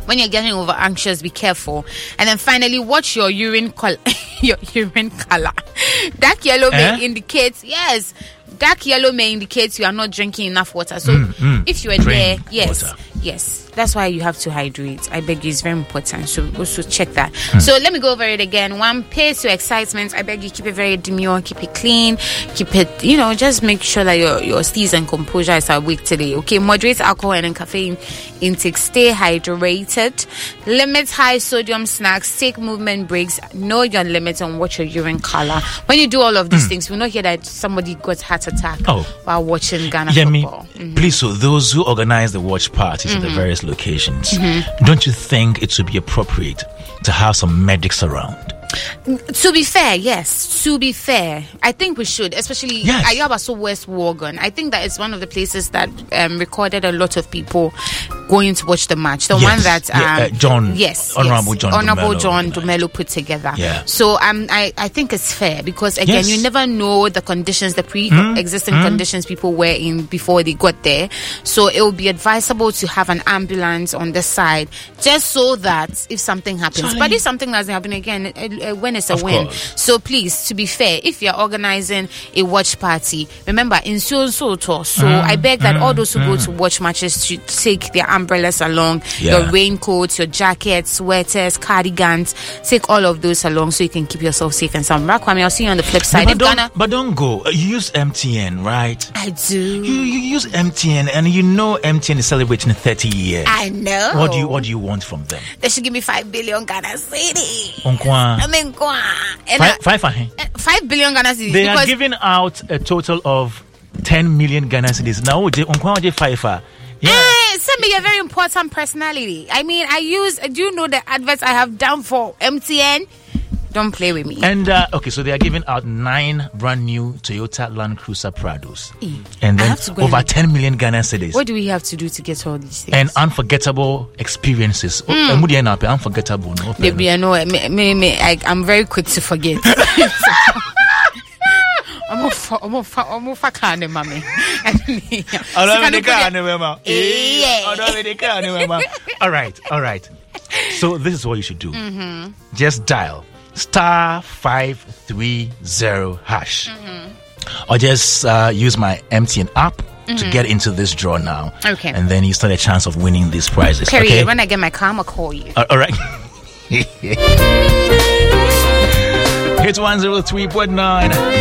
when you're getting over anxious, be careful. And then finally, watch your urine color. Your urine color. Dark yellow may indicate, yes, dark yellow may indicate you are not drinking enough water. So if you are there, yes, that's why you have to hydrate. I beg you, it's very important. So also check that. So let me go over it again. 1, pace your excitement. I beg you, keep it very demure, keep it clean, keep it, just make sure that your steez and composure is awake today. Okay, moderate alcohol and caffeine intake. Stay hydrated. Limit high sodium snacks. Take movement breaks. Know your limits and watch your urine color. When you do all of these things, we not hear that somebody got heart attack while watching Ghana football. Please, so those who organize the watch parties at the various locations, don't you think it would be appropriate to have some medics around? To be fair, yes. To be fair, I think we should, especially Ayabaso West Wagon. I think that is one of the places that recorded a lot of people going to watch the match. The one that Honorable John Dumelo put together. Yeah. So I think it's fair because again, you never know the conditions, the pre-existing conditions people were in before they got there. So it would be advisable to have an ambulance on the side just so that if something happens, but if something doesn't happen again, when it's a win. Course. So please, to be fair, if you're organizing a watch party, remember in so I beg that all those who go to watch matches should take their umbrellas along, your raincoats, your jackets, sweaters, cardigans, take all of those along so you can keep yourself safe and sound. Rakwame, I'll see you on the flip side. But don't go. You use MTN, right? I do. You use MTN, and MTN is celebrating 30 years. I know. What do you want from them? They should give me 5 billion Ghana cedis. 5 billion Ghana cedis. They are giving out a total of 10 million Ghana cedis. Now, send me a very important personality. I mean, do you know the adverts I have done for MTN? Don't play with me. And so they are giving out 9 brand new Toyota Land Cruiser Prados, and then over 10 million Ghana cedis. What do we have to do to get all these things? And unforgettable experiences. Unforgettable. I'm very quick to forget. All right. So this is what you should do. Just dial *530#, or just use my MTN app to get into this draw now. Okay. And then you stand a chance of winning these prizes. Period. Okay? When I get my car, I'll call you. All right. It's 103.9.